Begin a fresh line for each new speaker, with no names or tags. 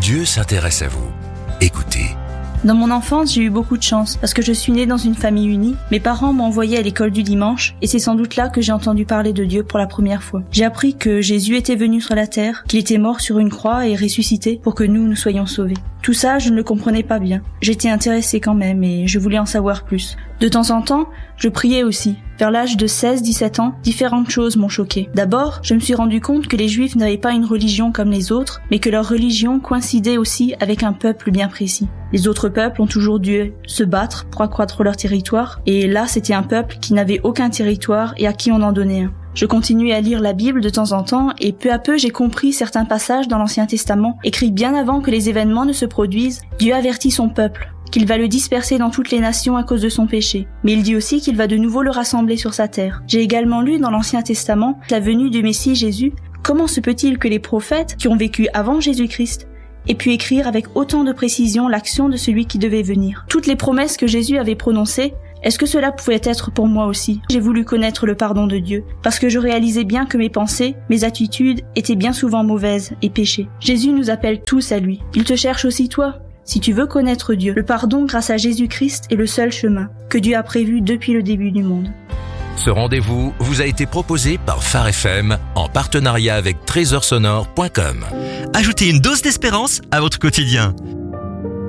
Dieu s'intéresse à vous. Écoutez.
Dans mon enfance, j'ai eu beaucoup de chance parce que je suis née dans une famille unie. Mes parents m'ont envoyée à l'école du dimanche et c'est sans doute là que j'ai entendu parler de Dieu pour la première fois. J'ai appris que Jésus était venu sur la terre, qu'il était mort sur une croix et ressuscité pour que nous soyons sauvés. Tout ça, je ne le comprenais pas bien. J'étais intéressée quand même et je voulais en savoir plus. De temps en temps, je priais aussi. Vers l'âge de 16-17 ans, différentes choses m'ont choquée. D'abord, je me suis rendu compte que les Juifs n'avaient pas une religion comme les autres, mais que leur religion coïncidait aussi avec un peuple bien précis. Les autres peuples ont toujours dû se battre pour accroître leur territoire, et là, c'était un peuple qui n'avait aucun territoire et à qui on en donnait un. Je continuais à lire la Bible de temps en temps et peu à peu j'ai compris certains passages dans l'Ancien Testament écrits bien avant que les événements ne se produisent. Dieu avertit son peuple qu'il va le disperser dans toutes les nations à cause de son péché. Mais il dit aussi qu'il va de nouveau le rassembler sur sa terre. J'ai également lu dans l'Ancien Testament la venue du Messie Jésus. Comment se peut-il que les prophètes qui ont vécu avant Jésus-Christ aient pu écrire avec autant de précision l'action de celui qui devait venir? Toutes les promesses que Jésus avait prononcées, est-ce que cela pouvait être pour moi aussi? J'ai voulu connaître le pardon de Dieu, parce que je réalisais bien que mes pensées, mes attitudes étaient bien souvent mauvaises et péchées. Jésus nous appelle tous à lui. Il te cherche aussi toi. Si tu veux connaître Dieu, le pardon grâce à Jésus-Christ est le seul chemin que Dieu a prévu depuis le début du monde.
Ce rendez-vous vous a été proposé par Phare FM en partenariat avec trésorsonore.com.
Ajoutez une dose d'espérance à votre quotidien.